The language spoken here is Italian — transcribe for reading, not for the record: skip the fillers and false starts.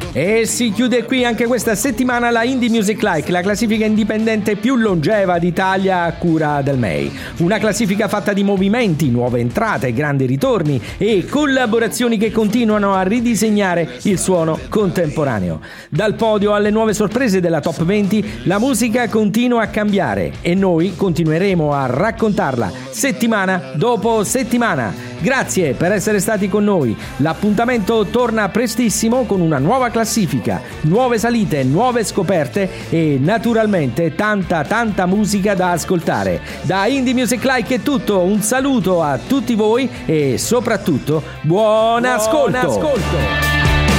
E si chiude qui anche questa settimana la Indie Music Like, la classifica indipendente più longeva d'Italia a cura del MEI. Una classifica fatta di movimenti, nuove entrate, grandi ritorni e collaborazioni che continuano a ridisegnare il suono contemporaneo. Dal podio alle nuove sorprese della Top 20, la musica continua a cambiare e noi continueremo a raccontarla settimana dopo settimana. Grazie per essere stati con noi. L'appuntamento torna prestissimo con una nuova classifica, nuove salite, nuove scoperte e naturalmente tanta musica da ascoltare. Da Indie Music Like è tutto, un saluto a tutti voi e soprattutto buon ascolto.